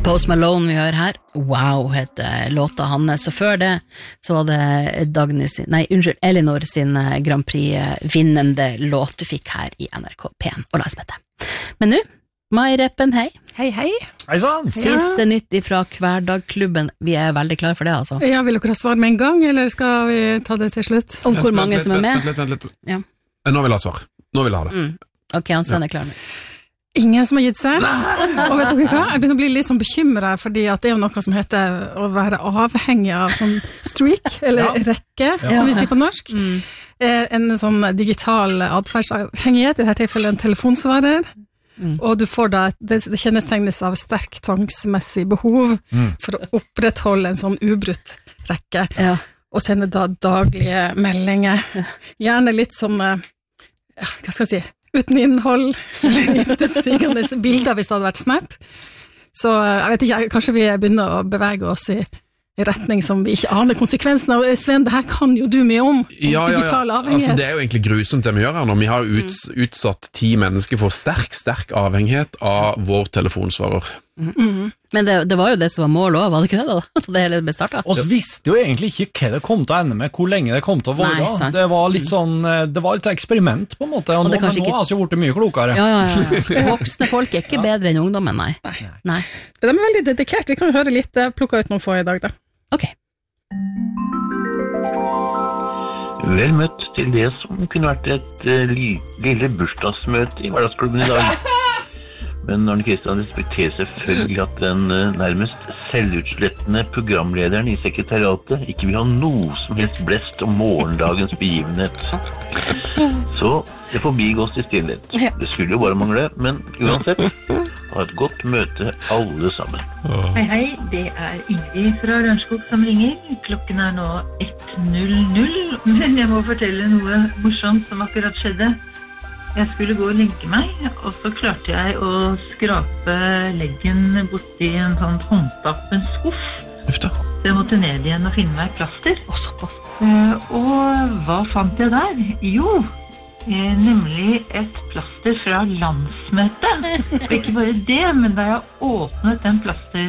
Post Malone vi hører her. Wow, heter låta hans. Og før det så var det Elinor sin Grand Prix-vinnende låt du fikk her i NRK P1 og Landsmøte. Men nå, Mai Reppen, hei. Hei, hei. Hei sann. Siste nytt fra Hverdagklubben. Vi vil klar for det, altså. Ja, vil dere svare med en gang, eller skal vi ta det til slutt? Om hvor mange som med? Vent litt. Ja. Nå vil jeg ha svar. Nå vil jeg ha det. Ok, han er klar nå. Ingen som har gitt seg. Og vet dere hva? Jeg begynner å bli litt sånn bekymret, fordi at det er jo noe som heter å være avhengig av sånn streak, eller rekke, som vi sier på norsk. En sånn digital adferdsavhengighet, i dette tilfellet en telefonsvarer. Og du får da, det kjennestegnes av sterk tvangsmessig behov for å opprettholde en sånn ubrutt rekke. Ja. Og sende da daglige meldinger. Gjerne litt som, hva skal jeg si, uten innhold, eller intetsigende bilder hvis det hadde vært Snap. Så jeg vet ikke, kanskje vi begynner å bevege oss i retning som vi ikke aner konsekvensen av. Sven, det her kan jo du mye om digital avhengighet. Altså, det er jo egentlig grusomt det vi gjør her nå. Vi har utsatt 10 mennesker for sterk avhengighet av vår telefonsvarer. Men det var jo det som var målet også, var det ikke det da? Det hele ble startet. Og så visste jo egentlig ikke hva det kom til å ende med, hvor lenge det kom til å være. Nei, det var litt sånn, det var et eksperiment på en måte, og nå har vi blitt mye klokere. Ja. Voksne folk er ikke bedre enn ungdommen, nei. De er veldig dedikert, vi kan jo høre litt, plukka ut noen få i dag da. Ok. Vel møtt til det som kunne vært et lille bursdagsmøte i Hverdagsklubben i dag. Men Arne Kristian respekterer selvfølgelig at den nærmest selvutslettende programlederen i sekretariatet ikke vil ha noe som helst blest om morgendagens begivenhet. Så det forbigås i stillhet. Det skulle jo bare mangle, men uansett, ha et godt møte alle sammen. Hei, det er Ingrid fra Rørnskog som ringer. Klokken er nå 1:00, men jeg må fortelle noe morsomt som akkurat skjedde. Jeg skulle gå og legge meg, og så klarte jeg å skrape leggen borti en sånn håndtappen skuff. Så jeg måtte ned igjen og finne meg et plaster. Såpass. Og hva fant jeg der? Jo, nemlig et plaster fra landsmøtet. Og ikke bare det, men da jeg åpnet den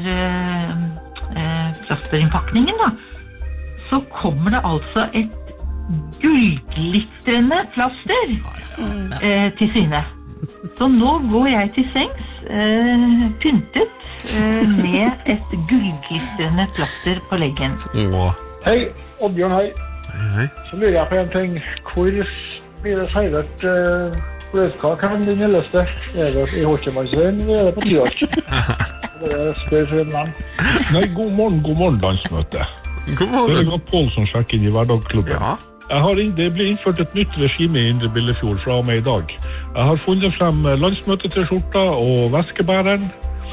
plasterinnpakningen da, så kommer det altså et gullglistrende plaster til syne. Så nå går jeg til sengs pyntet med et gullglistrende plaster på leggen. Hei, Oddbjørn, hei. Så lurer jeg på en ting. Hvor blir det servert bløtkake den 11. Er det i Hortemannsveien, eller er det på Tyart? Det spør for en venn. Nei, god morgen, landsmøte. God morgen. Det er Pål som sjekker inn i Hverdagsklubben. Ja. Det ble innført et nytt regime i Indre Billefjord fra og med i dag. Jeg har funnet frem landsmøtetreskjorta og veskebæreren.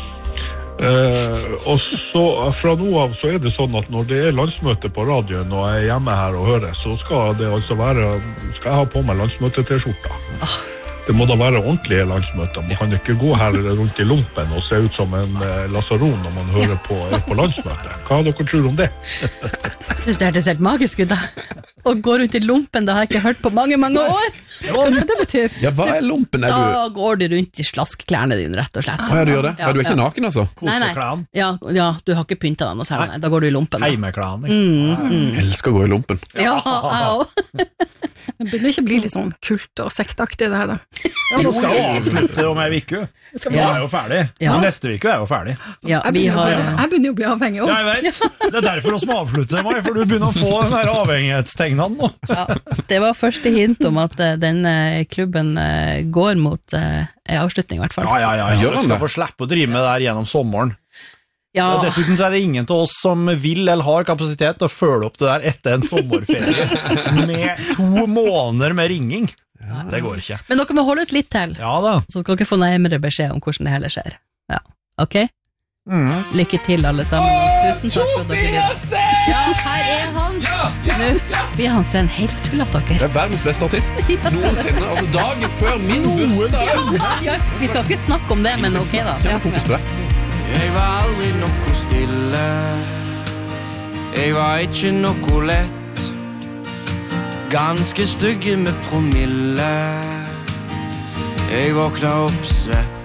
Og så fra nå av så er det sånn at når det er landsmøte på radioen og jeg er hjemme her og hører, så skal jeg ha på meg landsmøtetreskjorta. Det må da være ordentlige landsmøter. Man kan ikke gå her rundt i lumpen og se ut som en lasaron når man hører på landsmøte. Hva dere tror om det? Jeg synes det hørtes helt magisk ut da. Å gå rundt i lumpen, det har jeg ikke hørt på mange år. Hva det betyr? Ja, hva er lumpen? Da går du rundt i slaskklærne dine, rett og slett. Ja, du gjør det? Ja, du er ikke naken, altså? Nei. Ja, du har ikke pyntet deg noe særlig. Da går du i lumpen. Heimeklærne. Jeg elsker å gå i lumpen. Ja, jeg Det begynner ikke å bli litt sånn kult og sektaktig det her da. Ja, nå skal jeg avslutte om en uke. Nå er jeg jo ferdig. Neste uke er jeg jo ferdig. Ja, jeg begynner jo å bli avhengig også. Ja, jeg vet. Det er derfor vi må avslutte meg, for du begynner å få den her avhengighetstegnene nå. Ja, det var første hint om at den klubben går mot avslutning i hvert fall. Ja, vi skal få slippe å drive med det her gjennom sommeren. Ja. Og dessuten så er det ingen til oss som vil eller har kapasitet til å følge opp det der etter en sommerferie med 2 måneder med ringing. Det går ikke. Men dere må holde ut litt til. Ja da. Så skal dere få nærmere beskjed om hvordan det hele skjer. Ja, ok? Lykke til alle sammen. Tusen takk for at dere vil. Ja, her er han. Nå blir han Sven helt full av dere. Det er verdens beste artist. Noensinne, altså dagen før min bursdag. Vi skal ikke snakke om det, men ok da. Kjenner fokus på det. Jeg var aldri noe stille. Jeg var ikke noe lett. Ganske stygge med promille. Jeg våkna opp svett.